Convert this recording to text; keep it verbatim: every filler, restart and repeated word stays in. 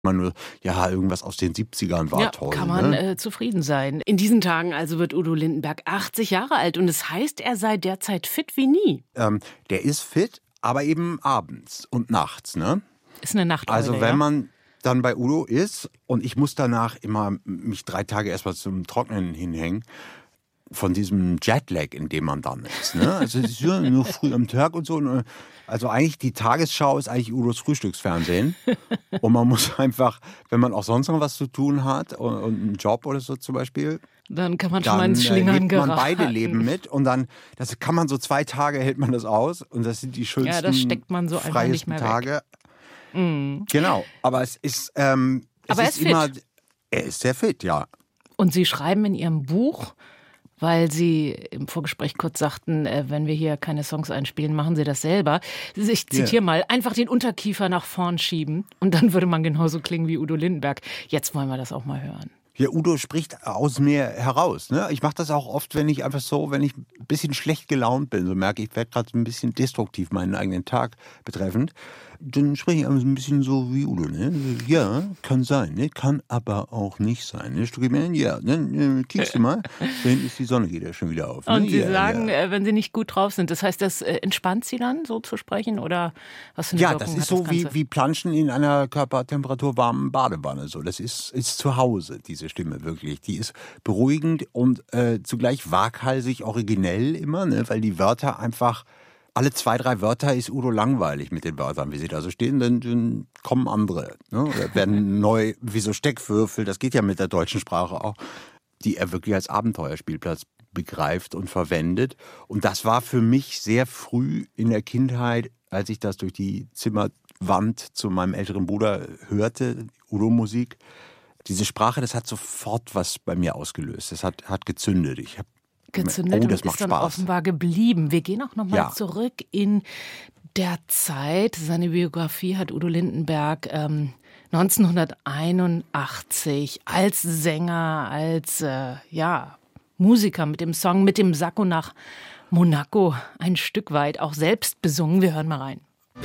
Man nur, ja, irgendwas aus den siebzigern war ja, toll. Kann man ne? äh, zufrieden sein. In diesen Tagen also wird Udo Lindenberg achtzig Jahre alt und es heißt, er sei derzeit fit wie nie. Ähm, der ist fit, aber eben abends und nachts. Ne? Ist eine Nachteule, Also wenn ja? man dann bei Udo ist und ich muss danach immer mich drei Tage erstmal zum Trocknen hinhängen, von diesem Jetlag, in dem man dann ist. Ne? Also es ist ja nur früh am Tag und so. Also eigentlich die Tagesschau ist eigentlich Udos Frühstücksfernsehen. Und man muss einfach, wenn man auch sonst noch was zu tun hat und, und einen Job oder so zum Beispiel, Dann kann man schon dann mal ins äh, Schlingern lebt man geraten. beide Leben mit. Und dann, das kann man so zwei Tage, hält man das aus. Und das sind die schönsten, Ja, das steckt man so einfach nicht freiesten mehr weg. Tage. Mhm. Genau, aber es ist, ähm, es Aber er ist ist immer, fit. er ist sehr fit, ja. Und Sie schreiben in Ihrem Buch, weil Sie im Vorgespräch kurz sagten, äh, wenn wir hier keine Songs einspielen, machen Sie das selber. Ich zitiere Ja. mal, einfach den Unterkiefer nach vorn schieben und dann würde man genauso klingen wie Udo Lindenberg. Jetzt wollen wir das auch mal hören. Ja, Udo spricht aus mir heraus. Ne? Ich mache das auch oft, wenn ich einfach so, wenn ich ein bisschen schlecht gelaunt bin, so merke ich, ich werde gerade ein bisschen destruktiv meinen eigenen Tag betreffend, dann spreche ich einfach ein bisschen so wie Udo. Ne? Ja, kann sein, ne? Kann aber auch nicht sein. Ne? Stuckmann, ja, ne? Kiekst du mal, da hinten ist die Sonne, geht ja schon wieder auf. Ne? Und Sie ja, sagen, ja. äh, wenn Sie nicht gut drauf sind, das heißt, das äh, entspannt Sie dann, so zu sprechen? Oder was für eine Ja, Wirkung das hat ist so das wie, Ganze? wie Planschen in einer Körpertemperatur warmen Badewanne. So. Das ist, ist zu Hause, diese Stimme wirklich. Die ist beruhigend und äh, zugleich waghalsig, originell immer, ne? Weil die Wörter einfach, alle zwei, drei Wörter ist Udo langweilig mit den Wörtern, wie sie da so stehen, dann, dann kommen andere. Ne? Oder werden neu, wie so Steckwürfel, das geht ja mit der deutschen Sprache auch, die er wirklich als Abenteuerspielplatz begreift und verwendet. Und das war für mich sehr früh in der Kindheit, als ich das durch die Zimmerwand zu meinem älteren Bruder hörte, Udo-Musik. Diese Sprache, das hat sofort was bei mir ausgelöst. Das hat, hat gezündet. Ich hab, Gezündet oh, das und macht ist dann Spaß. offenbar geblieben. Wir gehen auch noch mal Ja. zurück in der Zeit. Seine Biografie hat Udo Lindenberg ähm, neunzehnhunderteinundachtzig als Sänger, als äh, ja, Musiker mit dem Song Mit dem Sakko nach Monaco ein Stück weit auch selbst besungen. Wir hören mal rein.